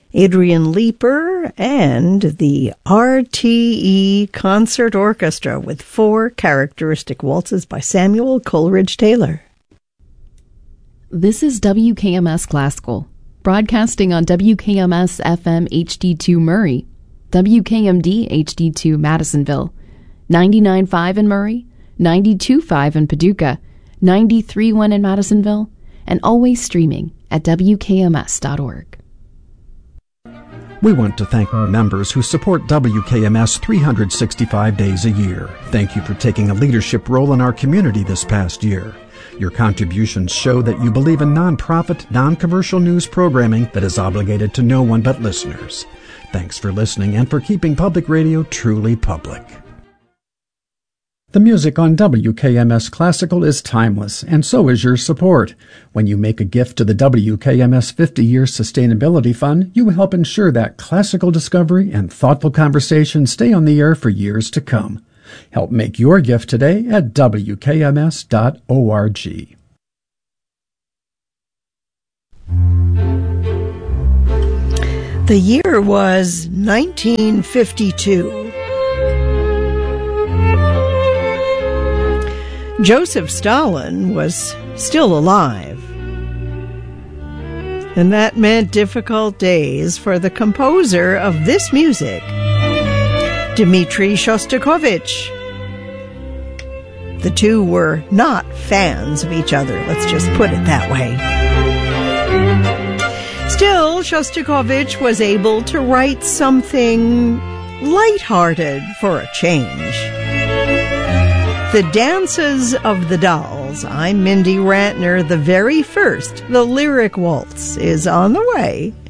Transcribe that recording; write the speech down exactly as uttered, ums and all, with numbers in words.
Adrian Leeper, and the R T E Concert Orchestra with four characteristic waltzes by Samuel Coleridge Taylor. This is W K M S Classical, broadcasting on W K M S F M H D two Murray, W K M D H D two Madisonville, ninety-nine point five in Murray, ninety-two point five in Paducah, ninety-three point one in Madisonville, and always streaming at W K M S dot org. We want to thank our members who support W K M S three hundred sixty-five days a year. Thank you for taking a leadership role in our community this past year. Your contributions show that you believe in nonprofit, non-commercial news programming that is obligated to no one but listeners. Thanks for listening and for keeping public radio truly public. The music on W K M S Classical is timeless, and so is your support. When you make a gift to the W K M S fifty-year Sustainability Fund, you help ensure that classical discovery and thoughtful conversation stay on the air for years to come. Help make your gift today at W K M S dot org. The year was nineteen fifty-two. Joseph Stalin was still alive, and that meant difficult days for the composer of this music, Dmitri Shostakovich. The two were not fans of each other, let's just put it that way. Still, Shostakovich was able to write something lighthearted for a change. The Dances of the Dolls. I'm Mindy Rantner. The very first, the Lyric Waltz, is on the way